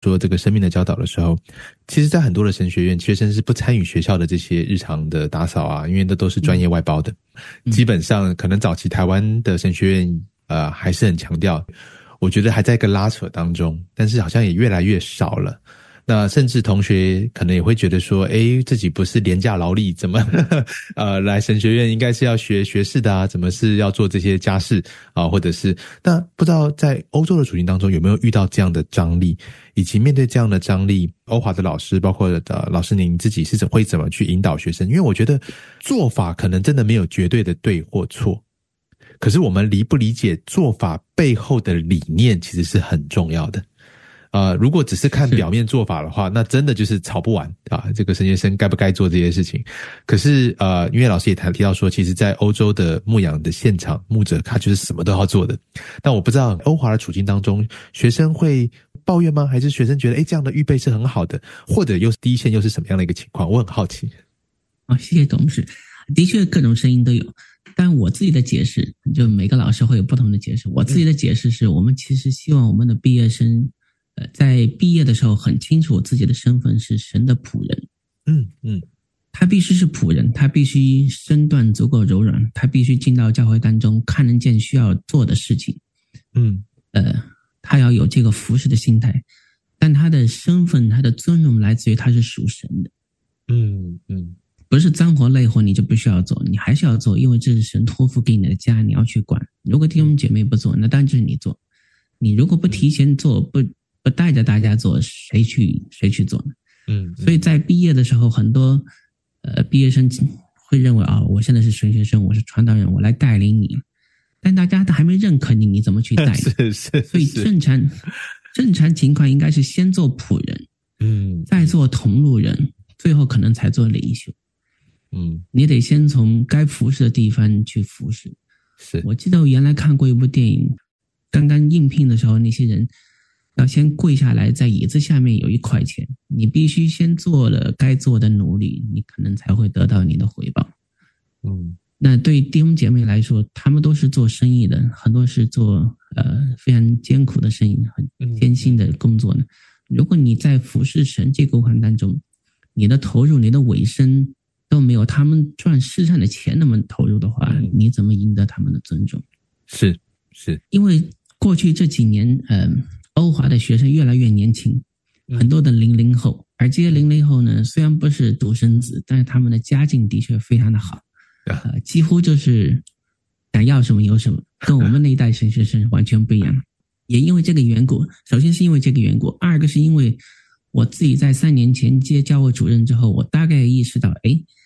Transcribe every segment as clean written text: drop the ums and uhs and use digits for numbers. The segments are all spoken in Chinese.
说这个生命的教导的时候，其实在很多的神学院，学生是不参与学校的这些日常的打扫啊，因为那都是专业外包的。基本上可能早期台湾的神学院还是很强调，我觉得还在一个拉扯当中，但是好像也越来越少了。那甚至同学可能也会觉得说，自己不是廉价劳力，怎么来神学院应该是要学学士的啊，怎么是要做这些家事啊，或者是那不知道在欧洲的处境当中有没有遇到这样的张力，以及面对这样的张力，欧华的老师包括老师您自己是会怎么去引导学生？因为我觉得做法可能真的没有绝对的对或错，可是我们理不理解做法背后的理念其实是很重要的。如果只是看表面做法的话，那真的就是吵不完啊！这个神学生该不该做这些事情？可是因为老师也提到说，其实在欧洲的牧养的现场，牧者他就是什么都要做的。但我不知道欧华的处境当中，学生会抱怨吗？还是学生觉得这样的预备是很好的？或者又是第一线又是什么样的一个情况？我很好奇。 谢谢董事。的确各种声音都有，但我自己的解释，就每个老师会有不同的解释。我自己的解释是，我们其实希望我们的毕业生在毕业的时候很清楚自己的身份是神的仆人。他必须是仆人，他必须身段足够柔软，他必须进到教会当中看得见需要做的事情。他要有这个服侍的心态，但他的身份他的尊荣来自于他是属神的。不是脏活累活你就不需要做，你还是要做，因为这是神托付给你的家，你要去管。如果弟兄姐妹不做，那当然就是你做。你如果不提前做，不带着大家做，谁去做呢？所以在毕业的时候，很多毕业生会认为我现在是神学生，我是传道人，我来带领你，但大家都还没认可你，你怎么去带？ 是。 所以正常情况应该是先做仆人，再做同路人，最后可能才做领袖。你得先从该服侍的地方去服侍。我记得我原来看过一部电影，刚刚应聘的时候，那些人要先跪下来，在椅子下面有1块钱，你必须先做了该做的努力，你可能才会得到你的回报。那对弟兄姐妹来说，他们都是做生意的，很多是做非常艰苦的生意，很艰辛的工作呢。如果你在服侍神这个过程当中，你的投入、你的委身都没有他们赚世上的钱那么投入的话，你怎么赢得他们的尊重？ 是， 因为过去这几年，欧华的学生越来越年轻，很多的00后，而这些00后呢，虽然不是独生子，但是他们的家境的确非常的好，几乎就是想要什么有什么，跟我们那一代神学生完全不一样。也因为这个缘故，首先是因为这个缘故，二个是因为我自己在3年前接教会主任之后，我大概意识到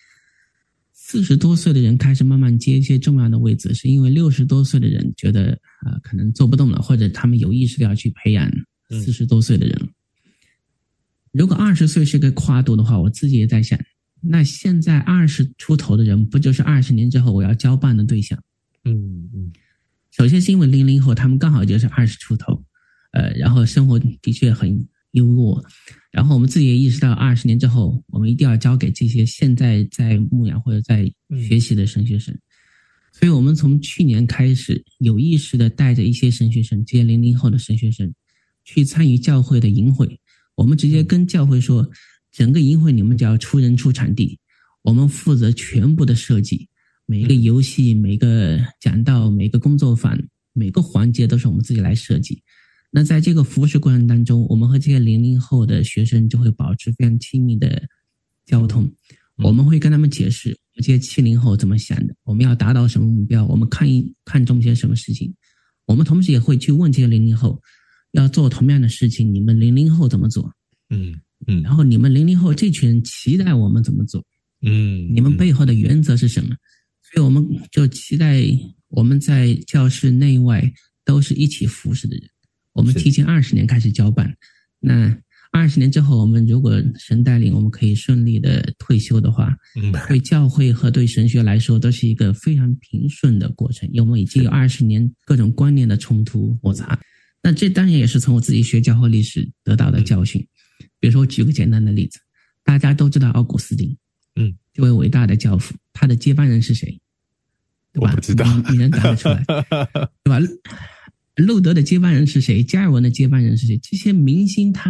，40多岁的人开始慢慢接一些重要的位置，是因为60多岁的人觉得可能做不动了，或者他们有意识的要去培养40多岁的人。如果20岁是个跨度的话，我自己也在想，那现在20出头的人不就是20年之后我要交办的对象？首先是因为00后他们刚好就是20出头，然后生活的确很优渥，然后我们自己也意识到20年之后我们一定要交给这些现在在牧养或者在学习的神学生。所以我们从去年开始有意识的带着一些神学生，这些00后的神学生去参与教会的营会。我们直接跟教会说，整个营会你们只要出人出场地，我们负责全部的设计，每一个游戏、每个讲道、每个工作坊、每个环节都是我们自己来设计。那在这个服侍过程当中，我们和这些00后的学生就会保持非常亲密的交通。我们会跟他们解释这些70后怎么想的，我们要达到什么目标，我们看重些什么事情。我们同时也会去问这些00后要做同样的事情，你们00后怎么做？然后你们00后这群人期待我们怎么做？你们背后的原则是什么？所以我们就期待我们在教室内外都是一起服侍的人。我们提前20年开始交办，那20年之后，我们如果神带领，我们可以顺利的退休的话，对教会和对神学来说都是一个非常平顺的过程，因为我们已经有20年各种观念的冲突摩擦。那这当然也是从我自己学教会历史得到的教训。比如说，我举个简单的例子，大家都知道奥古斯丁，这位伟大的教父，他的接班人是谁？对吧？ 我不知道， 你能答得出来，对吧？路德的接班人是谁？加尔文的接班人是谁？这些明星他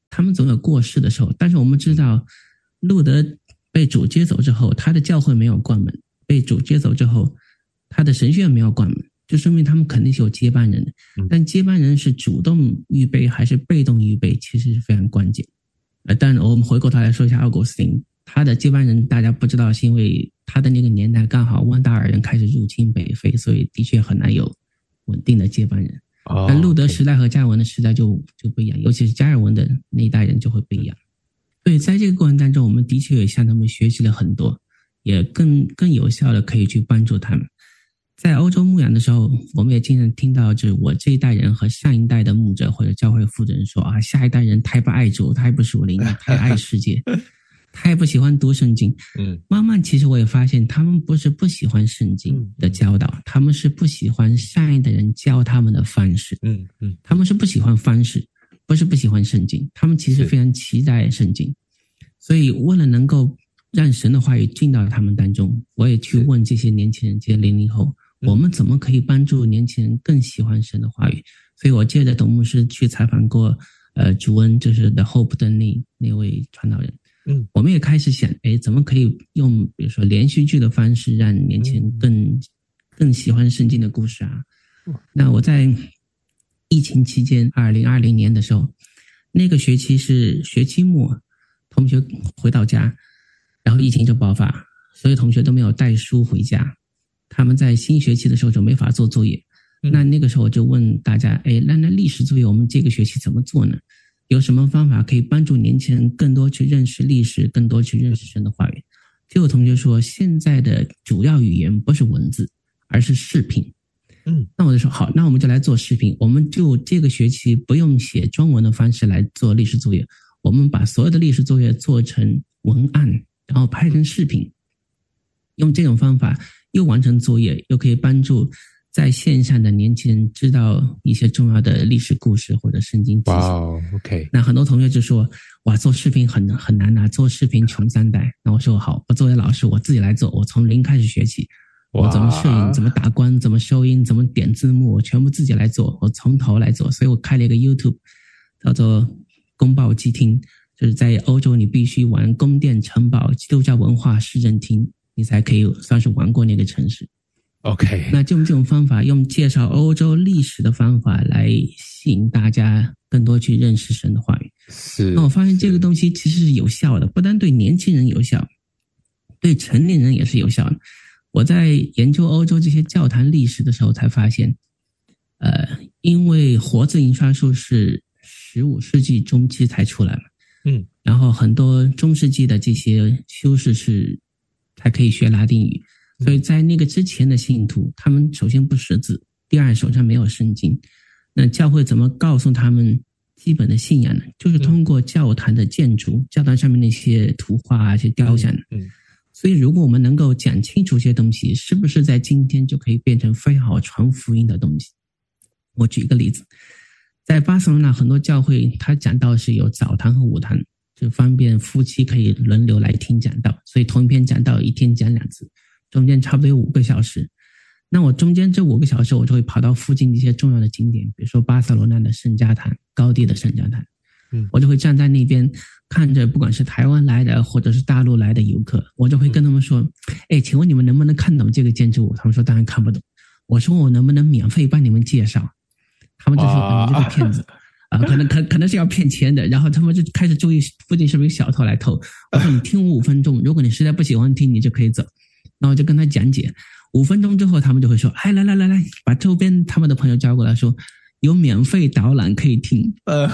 他们总有过世的时候，但是我们知道路德被主接走之后，他的教会没有关门，被主接走之后，他的神学院没有关门，就说明他们肯定是有接班人的。但接班人是主动预备还是被动预备，其实是非常关键。但我们回过头来说一下奥古斯丁，他的接班人大家不知道，是因为他的那个年代刚好温达尔人开始入侵北非，所以的确很难有稳定的接班人。但路德时代和加尔文的时代就不一样，尤其是加尔文的那一代人就会不一样。所以在这个过程当中，我们的确也向他们学习了很多，也更有效的可以去帮助他们。在欧洲牧养的时候，我们也经常听到，就是我这一代人和上一代的牧者或者教会负责人说啊，下一代人太不爱主，太不属灵，太爱世界，太不喜欢读圣经。慢慢其实我也发现，他们不是不喜欢圣经的教导，他们是不喜欢上一代人教他们的方式。他们是不喜欢方式，不是不喜欢圣经，他们其实非常期待圣经。所以为了能够让神的话语进到他们当中，我也去问这些年轻人，这些00后，我们怎么可以帮助年轻人更喜欢神的话语？所以我借着董牧师去采访过主恩，就是 The Hope 的那位传道人。我们也开始想，怎么可以用比如说连续剧的方式让年轻人更喜欢圣经的故事啊？那我在疫情期间2020年的时候，那个学期是学期末，同学回到家，然后疫情就爆发，所有同学都没有带书回家，他们在新学期的时候就没法做作业。那个时候我就问大家，那历史作业我们这个学期怎么做呢？有什么方法可以帮助年轻人更多去认识历史，更多去认识神的话语？就有同学说，现在的主要语言不是文字，而是视频。那我就说好，那我们就来做视频，我们就这个学期不用写中文的方式来做历史作业，我们把所有的历史作业做成文案，然后拍成视频，用这种方法又完成作业，又可以帮助在线上的年轻人知道一些重要的历史故事或者圣经知识。 OK。 那很多同学就说，哇，做视频很难啊，做视频穷三代。那我说好，我作为老师我自己来做，我从零开始学起，我怎么摄影，怎么打光，怎么收音，怎么点字幕，我全部自己来做，我从头来做。所以我开了一个 YouTube 叫做公报基厅，就是在欧洲你必须玩宫殿城堡基督教文化市政厅，你才可以算是玩过那个城市。 OK。 那就用这种方法，用介绍欧洲历史的方法来吸引大家更多去认识神的话语。那我发现这个东西其实是有效的，不单对年轻人有效，对成年人也是有效的。我在研究欧洲这些教堂历史的时候才发现，因为活字印刷术是15世纪中期才出来嘛，然后很多中世纪的这些修士是才可以学拉丁语，所以在那个之前的信徒，他们首先不识字，第二手上没有圣经，那教会怎么告诉他们基本的信仰呢？就是通过教堂的建筑，教堂上面那些图画啊，一些雕像。所以如果我们能够讲清楚这些东西，是不是在今天就可以变成非常好传福音的东西？我举一个例子，在巴塞罗那很多教会他讲道是有早堂和午堂，就方便夫妻可以轮流来听讲道，所以同一篇讲道一天讲2次，中间差不多有5个小时。那我中间这5个小时我就会跑到附近一些重要的景点，比如说巴塞罗那的圣家堂，高地的圣家堂，我就会站在那边看着不管是台湾来的或者是大陆来的游客，我就会跟他们说，请问你们能不能看懂这个建筑物？他们说当然看不懂。我说我能不能免费帮你们介绍？他们就说你这个骗子可能是要骗钱的。然后他们就开始注意附近是不是有小偷来偷。我说你听我5分钟，如果你实在不喜欢听你就可以走。然后我就跟他讲解，5分钟之后他们就会说，来，把周边他们的朋友叫过来，说有免费导览可以听。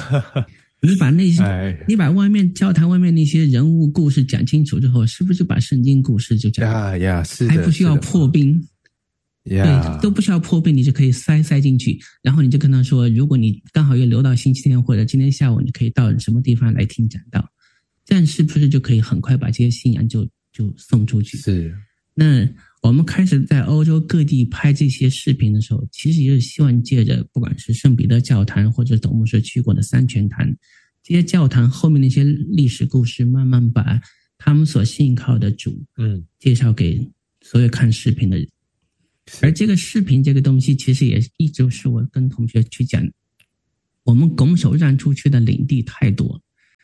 你把外面教堂外面那些人物故事讲清楚之后，是不是就把圣经故事就讲是的， 还不需要破冰。对，都不需要破冰，你就可以塞进去。然后你就跟他说，如果你刚好又留到星期天或者今天下午，你可以到什么地方来听讲道，这样是不是就可以很快把这些信仰就送出去？ 是。 那我们开始在欧洲各地拍这些视频的时候，其实也是希望借着不管是圣彼得教堂或者董牧师去过的三全堂，这些教堂后面那些历史故事，慢慢把他们所信靠的主介绍给所有看视频的人。而这个视频这个东西其实也一直是我跟同学去讲，我们拱手让出去的领地太多，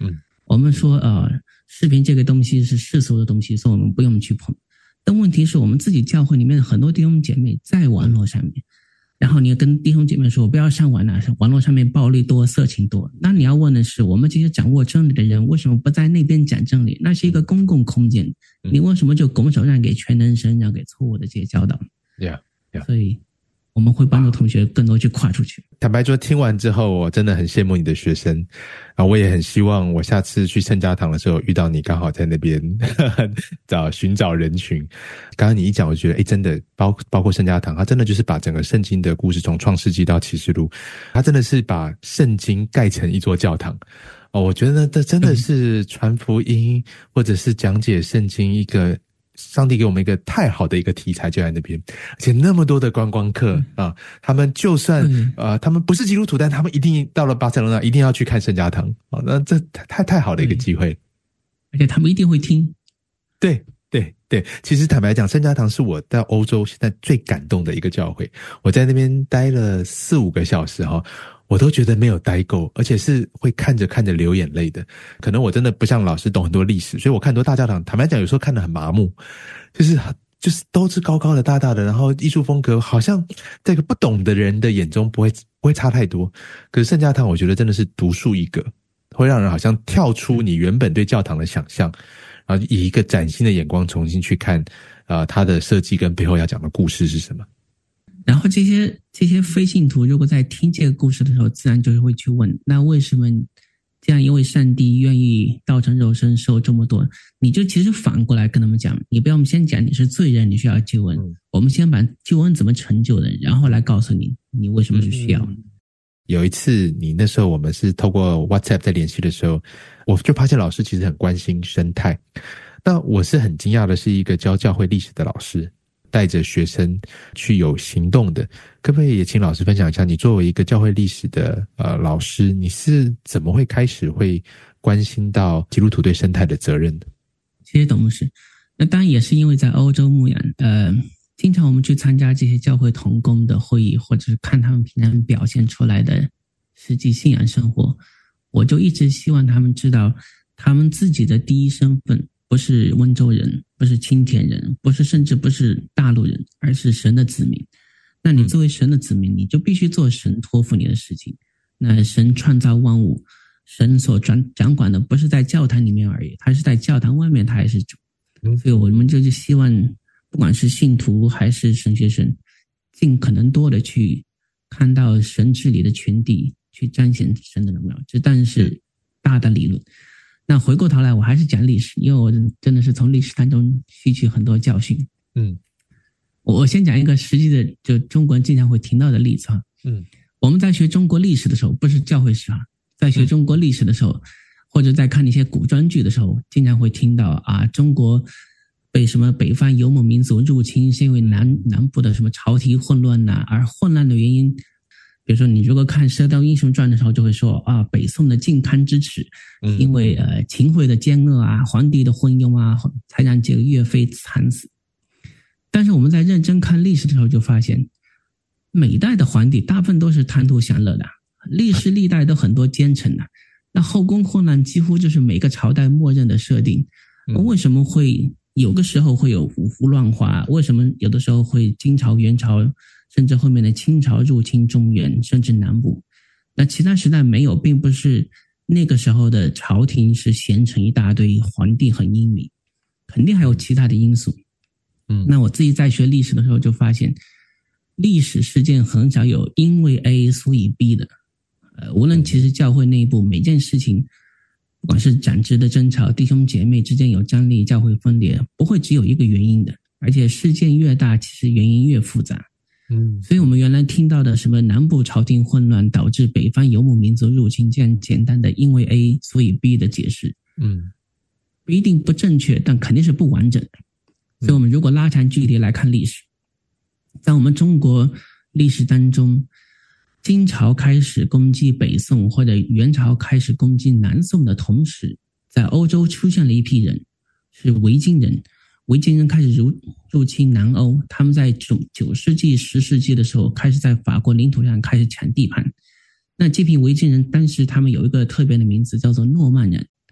我们说视频这个东西是世俗的东西，所以我们不用去碰。但问题是我们自己教会里面很多弟兄姐妹在网络上面，然后你跟弟兄姐妹说不要上网了，网络上面暴力多，色情多。那你要问的是，我们这些掌握真理的人为什么不在那边讲真理？那是一个公共空间，你为什么就拱手让给全能神，让给错误的这些教导？ Yeah. 所以我们会帮助同学更多去跨出去。 坦白说，听完之后我真的很羡慕你的学生，我也很希望我下次去圣家堂的时候遇到你，刚好在那边寻找人群。刚刚你一讲，我觉得真的包括圣家堂，它真的就是把整个圣经的故事从创世纪到启示录，它真的是把圣经盖成一座教堂。我觉得这真的是传福音或者是讲解圣经一个上帝给我们一个太好的一个题材就在那边，而且那么多的观光客他们就算他们不是基督徒，但他们一定到了巴塞罗那一定要去看圣家堂那这太好的一个机会， 而且他们一定会听。 对，其实坦白讲，圣家堂是我在欧洲现在最感动的一个教会。我在那边待了4-5个小时我都觉得没有待够，而且是会看着流眼泪的。可能我真的不像老师懂很多历史，所以我看很多大教堂，坦白讲有时候看得很麻木，就是都是高高的大大的，然后艺术风格好像这个不懂的人的眼中不会差太多。可是圣家堂我觉得真的是独树一格，会让人好像跳出你原本对教堂的想象，然后以一个崭新的眼光重新去看它的设计跟背后要讲的故事是什么。 然后这些非信徒如果在听这个故事的时候，自然就是会去问，那为什么这样一位上帝愿意道成肉身受这么多？你就其实反过来跟他们讲，你不要我们先讲你是罪人，你需要救恩，我们先把救恩怎么成就的，然后来告诉你你为什么是需要。 有一次你那时候我们是透过 WhatsApp 在联系的时候，我就发现老师其实很关心生态。那我是很惊讶的，是一个教会历史的老师带着学生去有行动的，可不可以也请老师分享一下，你作为一个教会历史的老师，你是怎么会开始会关心到基督徒对生态的责任的？ 谢谢董牧师。那当然也是因为在欧洲牧养，经常我们去参加这些教会同工的会议，或者是看他们平常表现出来的实际信仰生活，我就一直希望他们知道，他们自己的第一身份不是温州人，不是青田人，甚至不是大陆人，而是神的子民。那你作为神的子民，你就必须做神托付你的事情。那神创造万物，神所掌管的不是在教堂里面而已，他是在教堂外面，他也是主。所以我们就是希望不管是信徒还是神学生，尽可能多的去看到神治理的全地，去彰显神的荣耀。这当然是大的理论。那回过头来我还是讲历史，因为我真的是从历史当中吸取很多教训。我先讲一个实际的，就中国人经常会听到的例子我们在学中国历史的时候，不是教会史在学中国历史的时候，或者在看一些古装剧的时候，经常会听到中国被什么北方游牧民族入侵，是因为南部的什么朝廷混乱而混乱的原因，比如说你如果看《射雕英雄传》的时候，就会说北宋的靖康之耻，因为秦桧的奸恶皇帝的昏庸才让这个岳飞惨死。但是我们在认真看历史的时候就发现，每代的皇帝大部分都是贪图享乐的，历史历代都很多奸臣那后宫混乱几乎就是每个朝代默认的设定。为什么会有个时候会有五胡乱华？为什么有的时候会金朝、元朝，甚至后面的清朝入侵中原，甚至南部？那其他时代没有，并不是那个时候的朝廷是贤臣一大堆，皇帝很英明，肯定还有其他的因素。那我自己在学历史的时候就发现，历史事件很少有因为 A 所以 B 的。无论其实教会内部每件事情，不管是长子的争吵，弟兄姐妹之间有张力，教会分裂，不会只有一个原因的，而且事件越大，其实原因越复杂。所以我们原来听到的什么南部朝廷混乱导致北方游牧民族入侵这样简单的因为 A 所以 B 的解释，不一定不正确，但肯定是不完整的。所以我们如果拉长距离来看历史，在我们中国历史当中，金朝开始攻击北宋，或者元朝开始攻击南宋的同时，在欧洲出现了一批人，是维京人。维京人开始入侵南欧，他们在9世纪、10世纪的时候，开始在法国领土上开始抢地盘。那这批维京人当时他们有一个特别的名字，叫做诺曼人。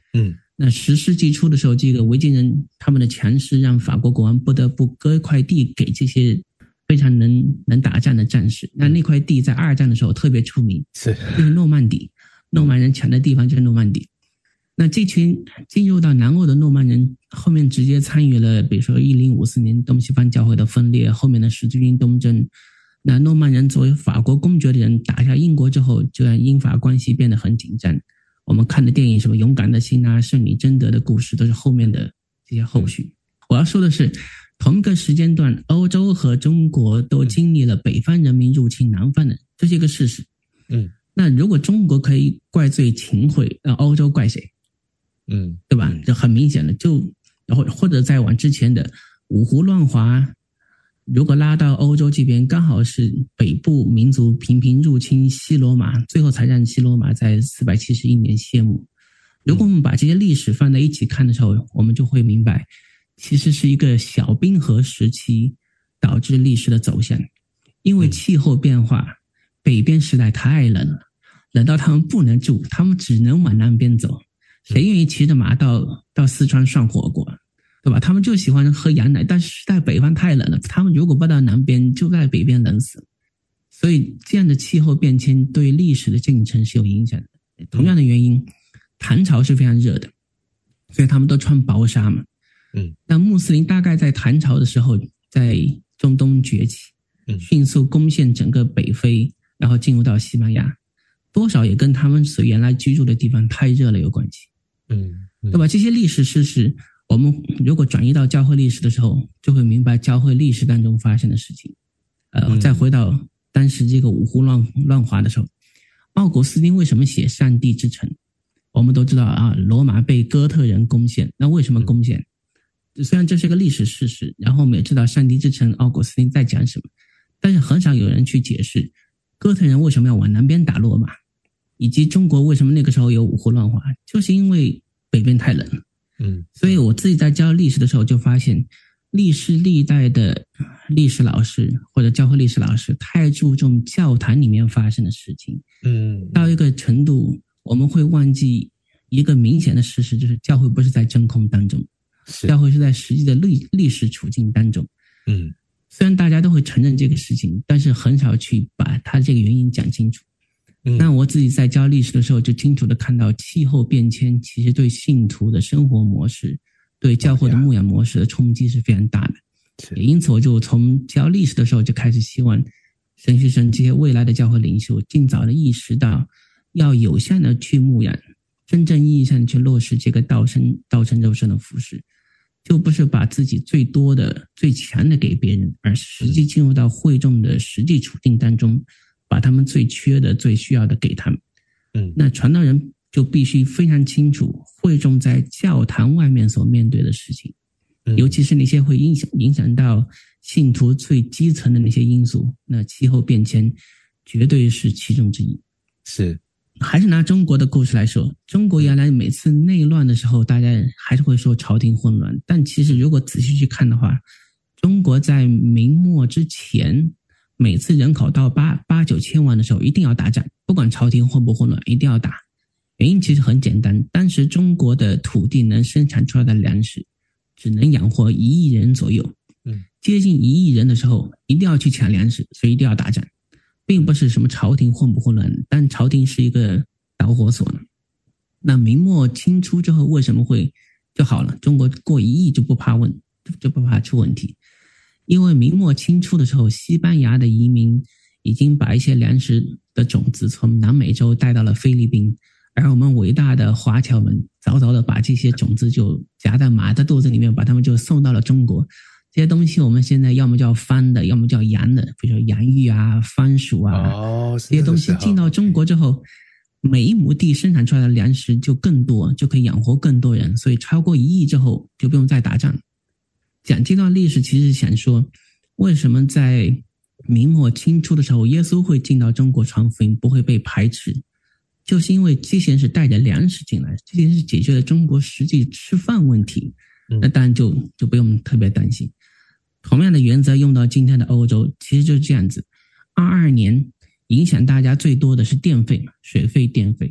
那10世纪初的时候，这个维京人他们的强势让法国国王不得不割一块地给这些非常能打仗的战士。那块地在2战的时候特别出名，就是诺曼底，诺曼人抢的地方就是诺曼底。那这群进入到南欧的诺曼人后面直接参与了比如说1054年东西方教会的分裂，后面的十字军东征。那诺曼人作为法国公爵的人打下英国之后，就让英法关系变得很紧张。我们看的电影什么勇敢的心啊，圣女贞德的故事都是后面的这些后续。我要说的是，同个时间段，欧洲和中国都经历了北方人民入侵南方人，这是一个事实。那如果中国可以怪罪秦桧，那欧洲怪谁？对吧？就很明显的，然后或者再往之前的五胡乱华，如果拉到欧洲这边，刚好是北部民族频频入侵西罗马，最后才让西罗马在471年谢幕。如果我们把这些历史放在一起看的时候，我们就会明白，其实是一个小冰河时期导致历史的走向。因为气候变化，北边时代太冷了，冷到他们不能住，他们只能往南边走。谁愿意骑着马到四川涮火锅？对吧？他们就喜欢喝羊奶，但是在北方太冷了，他们如果不到南边，就在北边冷死了。所以这样的气候变迁对历史的进程是有影响的。同样的原因，唐朝是非常热的，所以他们都穿薄纱嘛。那穆斯林大概在唐朝的时候在中东崛起，迅速攻陷整个北非，然后进入到西班牙，多少也跟他们所原来居住的地方太热了有关系。对吧？这些历史事实我们如果转移到教会历史的时候，就会明白教会历史当中发生的事情。再回到当时这个五胡乱华的时候，奥古斯丁为什么写上帝之城？我们都知道啊，罗马被哥特人攻陷，那为什么攻陷？虽然这是个历史事实，然后我们也知道上帝之城奥古斯丁在讲什么，但是很少有人去解释哥特人为什么要往南边打罗马，以及中国为什么那个时候有五胡乱华，就是因为北边太冷了。所以我自己在教历史的时候就发现，历世历代的历史老师或者教会历史老师太注重教堂里面发生的事情，到一个程度我们会忘记一个明显的事实，就是教会不是在真空当中，教会是在实际的历史处境当中。虽然大家都会承认这个事情，但是很少去把它这个原因讲清楚。那我自己在教历史的时候就清楚的看到，气候变迁其实对信徒的生活模式，对教会的牧养模式的冲击是非常大的。也因此我就从教历史的时候就开始希望神学生这些未来的教会领袖尽早的意识到，要有效的去牧养，真正意义上去落实这个道成肉身的服事，就不是把自己最多的最强的给别人，而实际进入到会众的实际处境当中，把他们最缺的最需要的给他们。那传道人就必须非常清楚会众在教堂外面所面对的事情，尤其是那些会影响到信徒最基层的那些因素，那气候变迁绝对是其中之一。还是拿中国的故事来说，中国原来每次内乱的时候，大家还是会说朝廷混乱，但其实如果仔细去看的话，中国在明末之前，每次人口到8、9千万的时候一定要打仗，不管朝廷混不混乱，一定要打。原因其实很简单，当时中国的土地能生产出来的粮食只能养活1亿人左右，接近1亿人的时候一定要去抢粮食，所以一定要打仗，并不是什么朝廷混不混乱，但朝廷是一个导火索。那明末清初之后为什么会就好了？中国过1亿就不怕出问题。因为明末清初的时候，西班牙的移民已经把一些粮食的种子从南美洲带到了菲律宾，而我们伟大的华侨们早早的把这些种子就夹在马的肚子里面，把它们就送到了中国。这些东西我们现在要么叫番的，要么叫洋的，比如说洋芋啊、番薯啊，这些东西进到中国之后，每一亩地生产出来的粮食就更多，就可以养活更多人，所以超过1亿之后就不用再打仗。讲这段历史其实想说，为什么在明末清初的时候，耶稣会进到中国传福音，不会被排斥，就是因为这些人是带着粮食进来，这些人是解决了中国实际吃饭问题，那当然就不用特别担心。同样的原则用到今天的欧洲，其实就是这样子。22年影响大家最多的是电费嘛，水费、电费。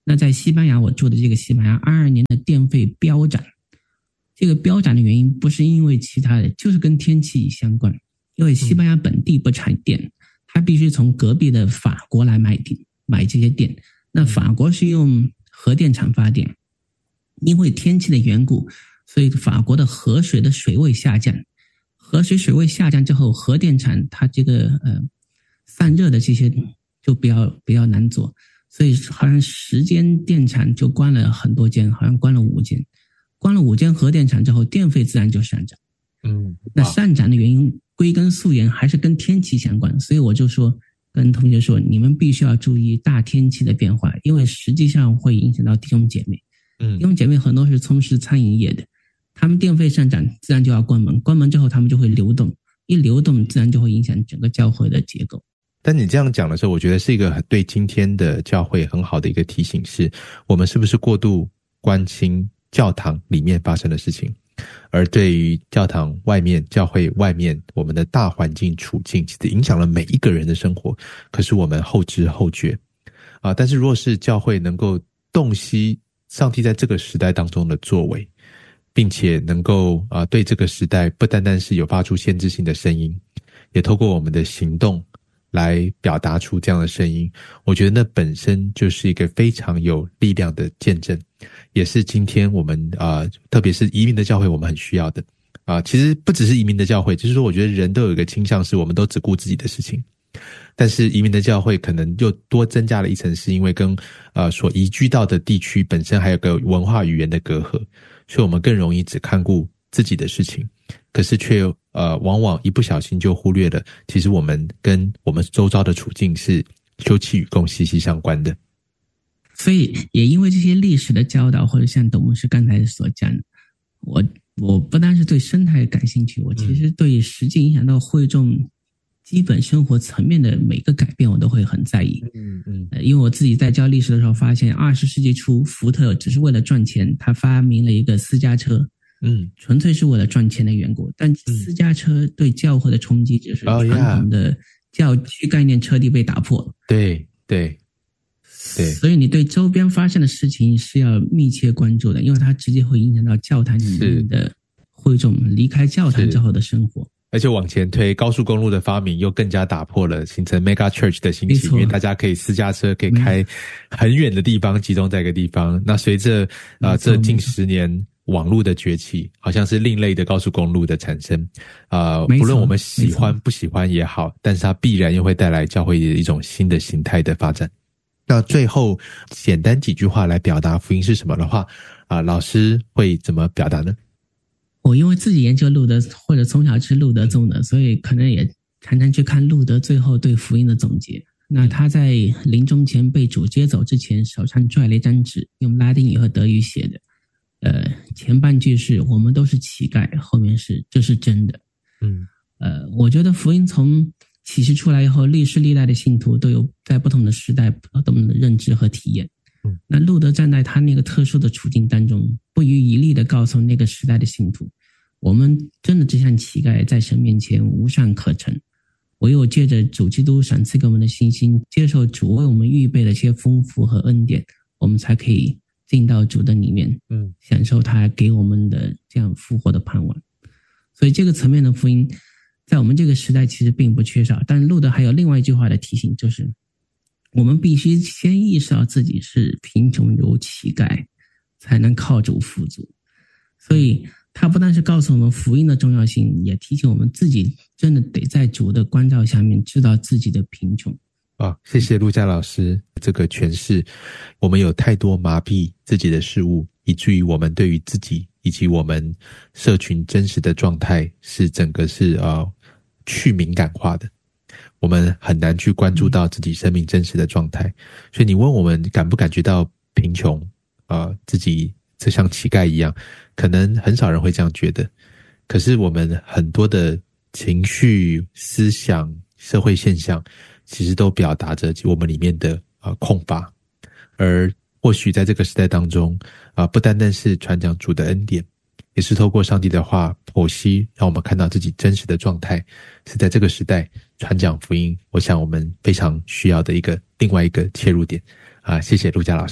那在西班牙，我住的这个西班牙22年的电费飙涨，这个飙涨的原因不是因为其他的，就是跟天气相关。因为西班牙本地不产电，它必须从隔壁的法国来买这些电。那法国是用核电厂发电，因为天气的缘故，所以法国的河水的水位下降。河水位下降之后，核电厂它这个散热的这些就比较难做，所以好像10间电厂就关了很多间，好像关了5间。关了5间核电厂之后，电费自然就上涨。那上涨的原因归根溯源还是跟天气相关，所以我就说跟同学说，你们必须要注意大天气的变化，因为实际上会影响到弟兄姐妹。弟兄姐妹很多是从事餐饮业的，他们电费上涨，自然就要关门，关门之后他们就会流动，一流动自然就会影响整个教会的结构。 但你这样讲的时候，我觉得是一个对今天的教会很好的一个提醒，是我们是不是过度关心教堂里面发生的事情，而对于教堂外面、教会外面我们的大环境处境，其实影响了每一个人的生活，可是我们后知后觉但是如果是教会能够洞悉上帝在这个时代当中的作为，并且能够对这个时代不单单是有发出先知性的声音，也透过我们的行动来表达出这样的声音，我觉得那本身就是一个非常有力量的见证，也是今天我们特别是移民的教会我们很需要的其实不只是移民的教会，就是说我觉得人都有一个倾向是我们都只顾自己的事情，但是移民的教会可能又多增加了一层，是因为跟所移居到的地区本身还有个文化语言的隔阂，所以我们更容易只看顾自己的事情，可是却往往一不小心就忽略了其实我们跟我们周遭的处境是休戚与共息息相关的。 所以也因为这些历史的教导，或者像董牧师刚才所讲，我不单是对生态感兴趣，我其实对实际影响到会众基本生活层面的每个改变我都会很在意。因为我自己在教历史的时候发现20世纪初福特只是为了赚钱，他发明了一个私家车，纯粹是为了赚钱的缘故，但私家车对教会的冲击只是传统的教区概念彻底被打破了。 对， 所以你对周边发生的事情是要密切关注的，因为它直接会影响到教堂里面的会众离开教堂之后的生活。 而且往前推，高速公路的发明又更加打破了形成 mega church 的兴起，因为大家可以私家车可以开很远的地方，集中在一个地方。那随着这近10年网络的崛起，好像是另类的高速公路的产生不论我们喜欢不喜欢也好，但是它必然又会带来教会的一种新的形态的发展。那最后简单几句话来表达福音是什么的话老师会怎么表达呢？ 我因为自己研究路德，或者从小吃路德宗的，所以可能也常常去看路德最后对福音的总结。那他在临终前被主接走之前，手上拽了一张纸，用拉丁语和德语写的。前半句是我们都是乞丐，后面是这是真的。我觉得福音从启示出来以后，历世历代的信徒都有在不同的时代不同的认知和体验。那路德站在他那个特殊的处境当中，不遗余力地告诉那个时代的信徒，我们真的只像乞丐，在神面前无善可陈，唯有借着主基督赏赐给我们的信心，接受主为我们预备的一些丰富和恩典，我们才可以进到主的里面，享受他给我们的这样复活的盼望。所以这个层面的福音在我们这个时代其实并不缺少。但路德还有另外一句话的提醒，就是我们必须先意识到自己是贫穷如乞丐，才能靠主富足。所以他不但是告诉我们福音的重要性，也提醒我们自己真的得在主的光照下面知道自己的贫穷。 谢谢陆家老师这个诠释。我们有太多麻痹自己的事物，以至于我们对于自己以及我们社群真实的状态是整个是去敏感化的，我们很难去关注到自己生命真实的状态。所以你问我们感不感觉到贫穷自己就像乞丐一样，可能很少人会这样觉得。可是我们很多的情绪、思想、社会现象其实都表达着我们里面的空乏。而或许在这个时代当中不单单是传讲主的恩典，也是透过上帝的话剖析，让我们看到自己真实的状态，是在这个时代传讲福音，我想我们非常需要的另外一个切入点谢谢陆家老师。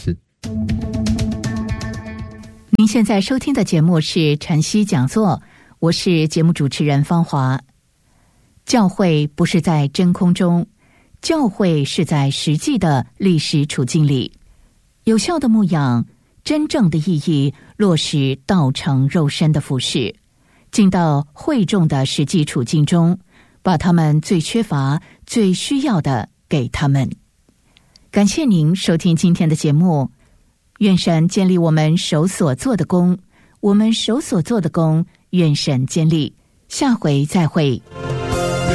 您现在收听的节目是晨曦讲座，我是节目主持人芳华。教会不是在真空中，教会是在实际的历史处境里。有效的牧养，真正的意义落实道成肉身的服事，进到会众的实际处境中，把他们最缺乏、最需要的给他们。感谢您收听今天的节目，愿神建立我们手所做的工，我们手所做的工，愿神建立。下回再会。